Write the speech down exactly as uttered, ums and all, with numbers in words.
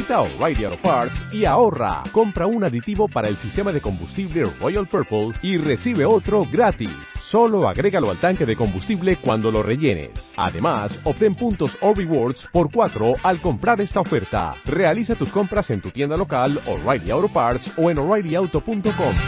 Visita O'Reilly Auto Parts y ahorra. Compra un aditivo para el sistema de combustible Royal Purple y recibe otro gratis. Solo agrégalo al tanque de combustible cuando lo rellenes. Además, obtén puntos o rewards por cuatro al comprar esta oferta. Realiza tus compras en tu tienda local, O'Reilly Auto Parts o en O'Reilly Auto punto com.